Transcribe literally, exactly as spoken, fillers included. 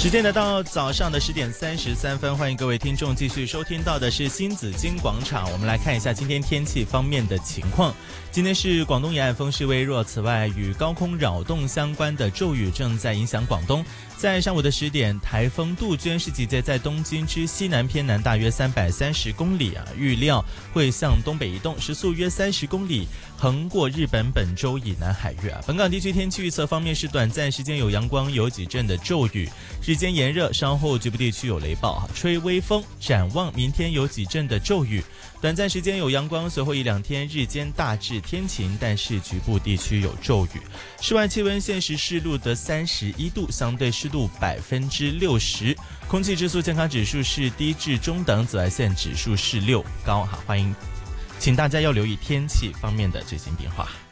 时间来到早上的十点三十三分，欢迎各位听众继续收听到的是新紫金广场。我们来看一下今天天气方面的情况。今天是广东沿岸风势微弱，此外与高空扰动相关的骤雨正在影响广东。在上午的十点，台风杜鹃是集结在东京之西南偏南大约三百三十公里啊，预料会向东北移动，时速约三十公里，横过日本本州以南海域啊。本港地区天气预测方面是短暂时间有阳光，有几阵的骤雨，日间炎热，稍后局部地区有雷暴，吹微风。展望明天有几阵的骤雨，短暂时间有阳光，随后一两天日间大致天晴，但是局部地区有骤雨。室外气温现时是录得三十一度，相对湿度百分之六十，空气质素健康指数是低至中等，紫外线指数是六高。好，欢迎，请大家要留意天气方面的最新变化。